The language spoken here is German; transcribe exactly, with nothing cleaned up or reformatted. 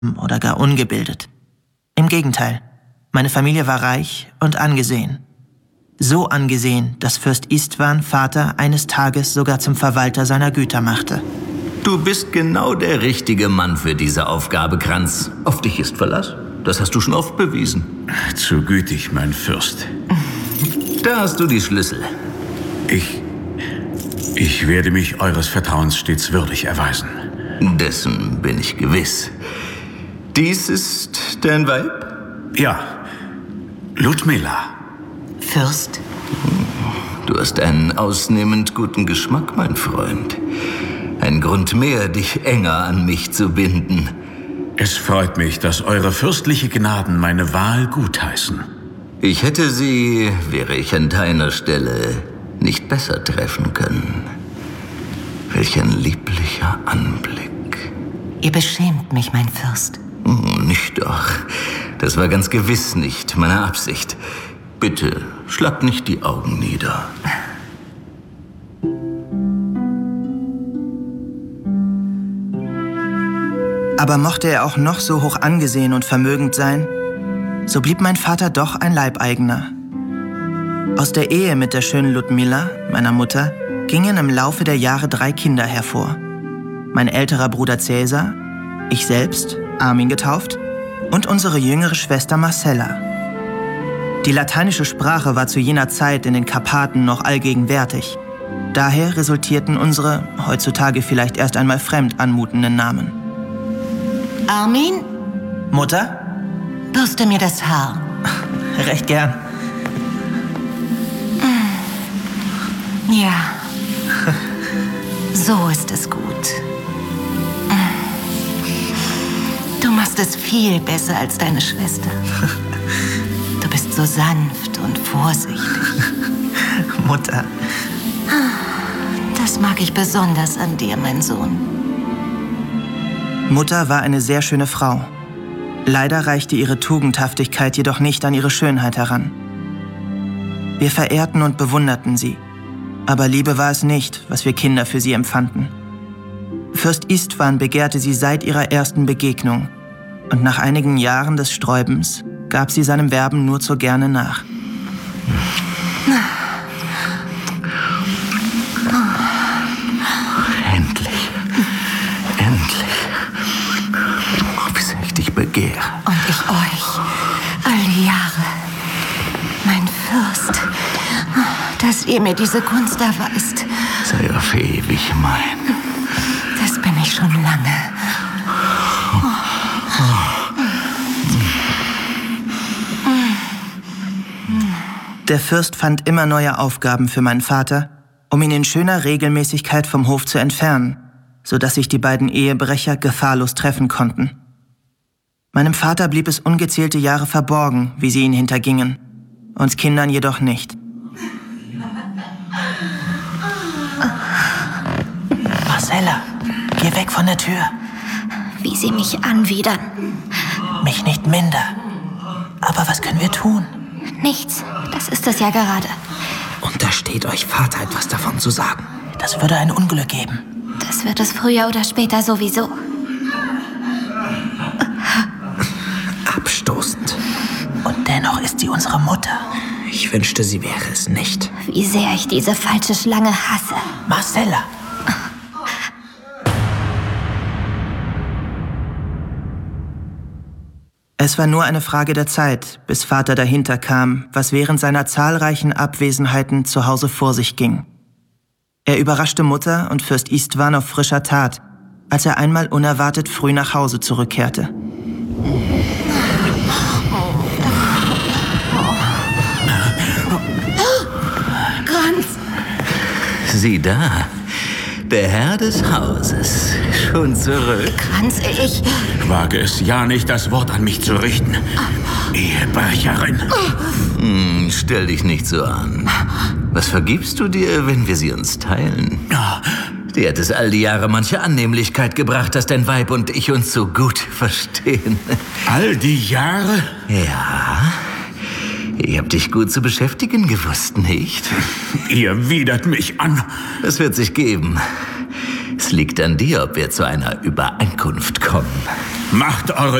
oder gar ungebildet. Im Gegenteil, meine Familie war reich und angesehen. So angesehen, dass Fürst Istvan Vater eines Tages sogar zum Verwalter seiner Güter machte. Du bist genau der richtige Mann für diese Aufgabe, Kranz. Auf dich ist Verlass. Das hast du schon oft bewiesen. Zu gütig, mein Fürst. Da hast du die Schlüssel. Ich... Ich werde mich eures Vertrauens stets würdig erweisen. Dessen bin ich gewiss. Dies ist dein Weib? Ja, Ludmilla. Fürst? Du hast einen ausnehmend guten Geschmack, mein Freund. Ein Grund mehr, dich enger an mich zu binden. Es freut mich, dass eure fürstliche Gnaden meine Wahl gutheißen. Ich hätte sie, wäre ich an deiner Stelle, nicht besser treffen können. Welch ein lieblicher Anblick. Ihr beschämt mich, mein Fürst. Nicht doch. Das war ganz gewiss nicht meine Absicht. Bitte, schlag nicht die Augen nieder. Aber mochte er auch noch so hoch angesehen und vermögend sein, so blieb mein Vater doch ein Leibeigener. Aus der Ehe mit der schönen Ludmilla, meiner Mutter, gingen im Laufe der Jahre drei Kinder hervor. Mein älterer Bruder Cäsar, ich selbst, Armin getauft, und unsere jüngere Schwester Marcella. Die lateinische Sprache war zu jener Zeit in den Karpaten noch allgegenwärtig. Daher resultierten unsere, heutzutage vielleicht erst einmal fremd anmutenden Namen. Armin? Mutter? Bürste mir das Haar. Recht gern. Ja. So ist es gut. Du machst es viel besser als deine Schwester. Du bist so sanft und vorsichtig. Mutter. Das mag ich besonders an dir, mein Sohn. Mutter war eine sehr schöne Frau. Leider reichte ihre Tugendhaftigkeit jedoch nicht an ihre Schönheit heran. Wir verehrten und bewunderten sie. Aber Liebe war es nicht, was wir Kinder für sie empfanden. Fürst Istvan begehrte sie seit ihrer ersten Begegnung. Und nach einigen Jahren des Sträubens gab sie seinem Werben nur zu gerne nach. Endlich. Endlich. Oh, wie sehr ich dich begehre. Und ich euch. All die Jahre. Mein Fürst. Dass ihr mir diese Gunst erweist. Sei auf ewig mein. Das bin ich schon lange. Der Fürst fand immer neue Aufgaben für meinen Vater, um ihn in schöner Regelmäßigkeit vom Hof zu entfernen, sodass sich die beiden Ehebrecher gefahrlos treffen konnten. Meinem Vater blieb es ungezählte Jahre verborgen, wie sie ihn hintergingen, uns Kindern jedoch nicht. Marcella, geh weg von der Tür. Wie sie mich anwidern. Mich nicht minder. Aber was können wir tun? Nichts, das ist es ja gerade. Untersteht euch Vater etwas davon zu sagen? Das würde ein Unglück geben. Das wird es früher oder später sowieso. Abstoßend. Und dennoch ist sie unsere Mutter. Ich wünschte, sie wäre es nicht. Wie sehr ich diese falsche Schlange hasse. Marcella! Es war nur eine Frage der Zeit, bis Vater dahinter kam, was während seiner zahlreichen Abwesenheiten zu Hause vor sich ging. Er überraschte Mutter und Fürst Istvan auf frischer Tat, als er einmal unerwartet früh nach Hause zurückkehrte. Kranz! Sieh da, der Herr des Hauses, schon zurück. Kranz, ich... Wage es ja nicht, das Wort an mich zu richten. Ehebrecherin. Hm, stell dich nicht so an. Was vergibst du dir, wenn wir sie uns teilen? Dir hat es all die Jahre manche Annehmlichkeit gebracht, dass dein Weib und ich uns so gut verstehen. All die Jahre? Ja, ihr habt dich gut zu beschäftigen gewusst, nicht? Ihr widert mich an. Es wird sich geben. Es liegt an dir, ob wir zu einer Übereinkunft kommen. Macht eure